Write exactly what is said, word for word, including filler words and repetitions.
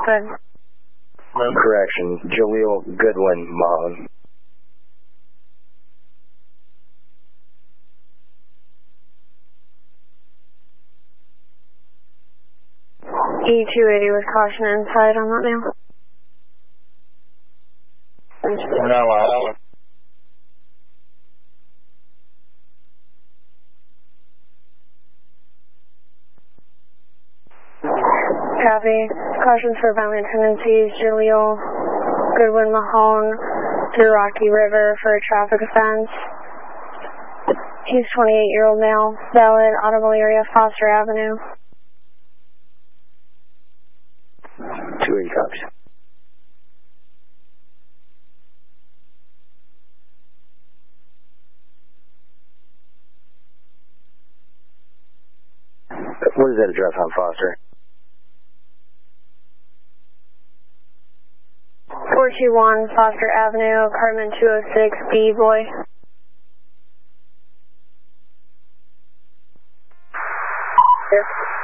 Good. Correction, Jaleel Goodwin Mahone. E two eighty with caution inside on that now. No, uh, Copy. Cautions for violent tendencies, Jaleel Goodwin Mahone through Rocky River for a traffic offense. He's twenty-eight year old male, valid, audible area, Foster Avenue. two eighty copies. What is that address on Foster? four two one Foster Avenue, apartment two oh six, B, boy. Yes.